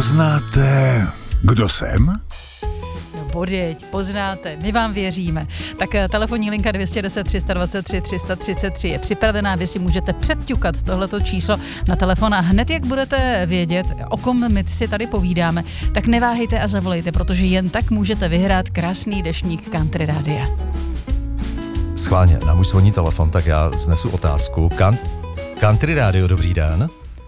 Poznáte, kdo jsem? No boděť, poznáte, my vám věříme. Tak telefonní linka 210 323 333 je připravená, vy si můžete předťukat tohleto číslo na telefon a hned jak budete vědět, o kom my si tady povídáme, tak neváhejte a zavolejte, protože jen tak můžete vyhrát krásný deštník Country Rádia. Schválně, na můj zvoní telefon, tak já vznesu otázku. Country Radio, dobrý den.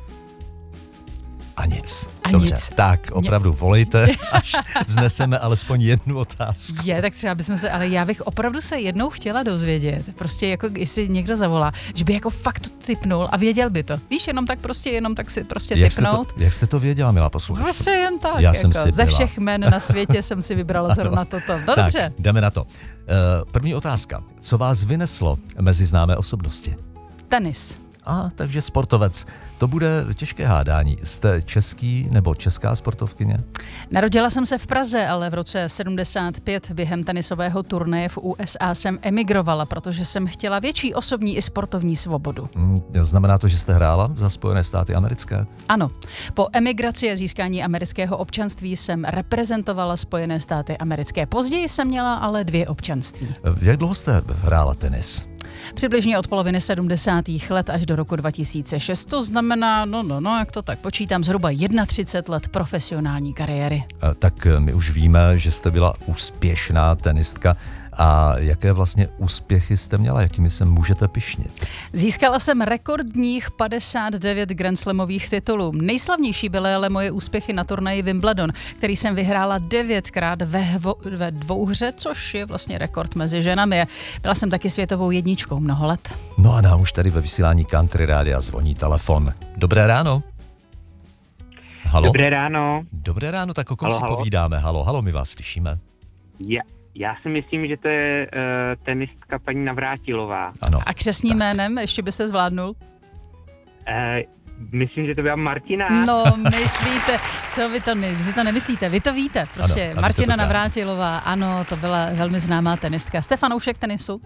A nic. Dobře, tak opravdu volejte, až vzneseme alespoň jednu otázku. Tak třeba bychom se, ale já bych opravdu se jednou chtěla dozvědět, prostě jako jestli někdo zavolá, že by jako fakt tipnul a věděl by to. Víš, jenom tak si tipnout. Jak jste to věděla, milá posluchačko? Prostě jen tak, já jako, jsem si ze všech jmen na světě jsem si vybrala zrovna toto. No tak, dobře. Jdeme na to. První otázka. Co vás vyneslo mezi známé osobnosti? Tenis. Takže sportovec. To bude těžké hádání. Jste český nebo česká sportovkyně? Narodila jsem se v Praze, ale v roce 75 během tenisového turnaje v USA jsem emigrovala, protože jsem chtěla větší osobní i sportovní svobodu. Znamená to, že jste hrála za Spojené státy americké? Ano. Po emigraci a získání amerického občanství jsem reprezentovala Spojené státy americké. Později jsem měla ale 2 občanství. Jak dlouho jste hrála tenis? Přibližně od poloviny 70. let až do roku 2006. To znamená, jak to tak počítám, zhruba 31 let profesionální kariéry. Tak my už víme, že jste byla úspěšná tenistka. A jaké vlastně úspěchy jste měla? Jakými se můžete pyšnit? Získala jsem rekordních 59 grandslamových titulů. Nejslavnější byly ale moje úspěchy na turnaji Wimbledon, který jsem vyhrála 9krát ve dvouhře, což je vlastně rekord mezi ženami. Byla jsem taky světovou jedničkou mnoho let. No a nám už tady ve vysílání Country Rádia zvoní telefon. Dobré ráno. Halo? Dobré ráno, tak o kom si povídáme? Halo, my vás slyšíme. Já si myslím, že to je tenistka paní Navrátilová. Ano. A křestním jménem ještě byste zvládnul? Myslím, že to byla Martina. No, myslíte, co vy si to nemyslíte, vy to víte, prostě ano, Martina Navrátilová, ano, to byla velmi známá tenistka. Jste fanoušek tenisu?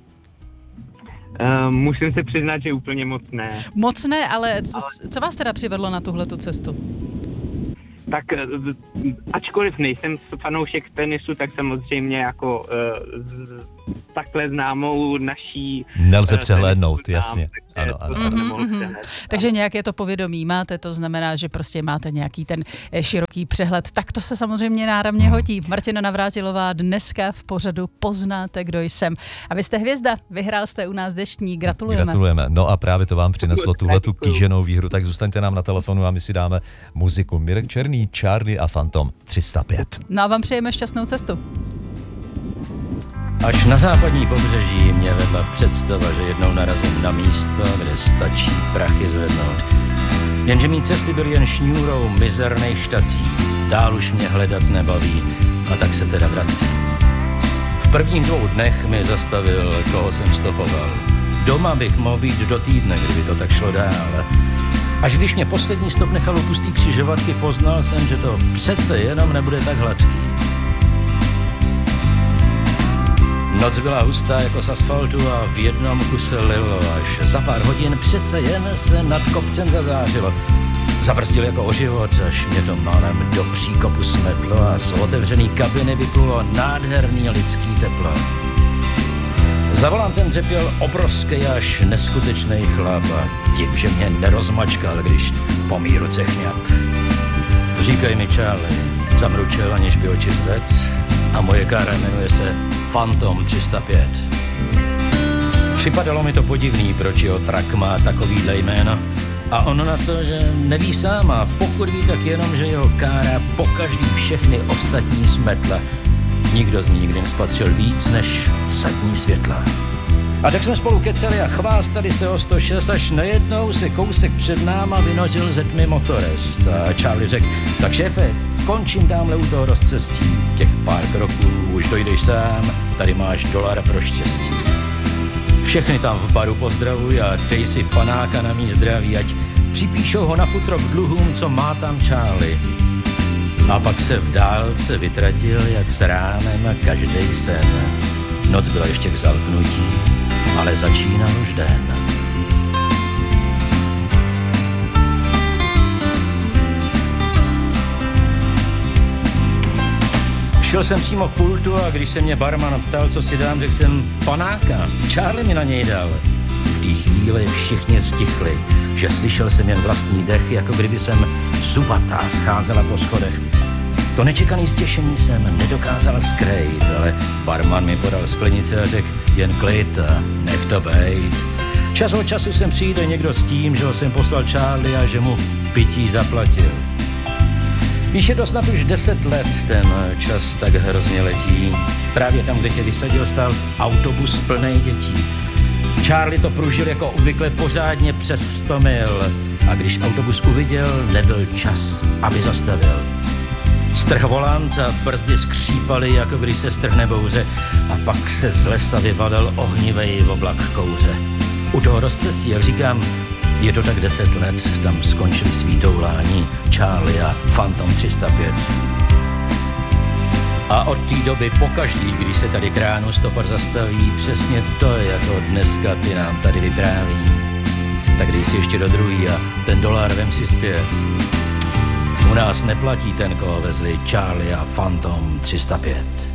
Musím se přiznat, že úplně moc ne. Moc ne, ale co vás teda přivedlo na tuhletu cestu? Tak ačkoliv nejsem fanoušek tenisu, tak samozřejmě jako takhle známou naší... Nelze přehlédnout, jasně. Ano. Takže nějaké to povědomí máte, to znamená, že prostě máte nějaký ten široký přehled. Tak to se samozřejmě náramně hodí. Martina Navrátilová dneska v pořadu Poznáte, kdo jsem. A vy jste hvězda, vyhrál jste u nás deštník, gratulujeme. No a právě to vám přineslo tuhletu kýženou výhru, tak zůstaňte nám na telefonu a my si dáme muziku. Mirek Černý, Charlie a Phantom 305. No a vám přejeme šťastnou cestu. Až na západní pobřeží mě vedla představa, že jednou narazím na místo, kde stačí prachy zvednout. Jenže mý cesty byly jen šňůrou mizerných štací. Dál už mě hledat nebaví, a tak se teda vracím. V prvních 2 dnech mi zastavil, koho jsem stopoval. Doma bych mohl být do týdne, kdyby to tak šlo dál. Až když mě poslední stop nechal u pustý křižovatky, poznal jsem, že to přece jenom nebude tak hladký. Noc byla hustá jako z asfaltu a v jednom kuse lilo, až za pár hodin přece jen se nad kopcem zazářilo. Zabrzdil jako o život, až mě to málem do příkopu smetlo a z otevřený kabiny vyplulo nádherný lidský teplo. Za volantem dřepěl obrovský až neskutečnej chlap a dík, že mě nerozmačkal, když po mý ruce chňap. Říkej mi, Charlie, zamručil, aniž by oči zved, a moje kára jmenuje se Phantom 305. Připadalo mi to podivný, proč jeho trak má takovýhle jméno. A on na to, že neví sám, a pokud ví, tak jenom, že jeho kára pokaždý všechny ostatní smetla. Nikdo z ní nikdy nespatřil víc než sadní světla. A tak jsme spolu keceli a chvástali se o 106, až najednou se kousek před náma vynořil ze tmy motorist. A Charlie řekl, tak šéfe, končím tamhle u toho rozcestí. Těch pár kroků už dojdeš sám, tady máš $1 pro štěstí. Všechny tam v baru pozdravuj a dej si panáka na mý zdraví, ať připíšou ho na futro k dluhům, co má tam Charlie. A pak se v dálce vytratil jak s ránem každej sen. Noc byla ještě k zalknutí, ale začínal už den. Šel jsem přímo k pultu a když se mě barman ptal, co si dám, řekl jsem panáka. Charlie mi na něj dal. V té chvíli všichni stichli, že slyšel jsem jen vlastní dech, jako kdyby jsem zubatá scházela po schodech. To nečekaný ztěšení jsem nedokázal skrýt, ale barman mi podal sklenice a řekl jen klid a nech to bejt. Čas od času sem přijde někdo s tím, že ho jsem poslal Charlie a že mu pití zaplatil. Víš, je to snad už 10 let, ten čas tak hrozně letí. Právě tam, kde tě vysadil, stál autobus plnej dětí. Charlie to pružil jako obvykle pořádně přes 100 mil. A když autobus uviděl, nebyl čas, aby zastavil. Strh volant a brzdy skřípaly, jako když se strhne bouře. A pak se z lesa vyvalil ohnivej oblak kouře. U toho rozcestí, jak říkám, je to tak 10 let, tam skončili svý toulání Charlie a Phantom 305. A od té doby pokaždý, když se tady k ránu stopar zastaví, přesně to, jako dneska ty nám tady vypráví. Tak dej si ještě do druhý a ten dolar vem si zpět. U nás neplatí ten, koho vezli Charlie a Phantom 305.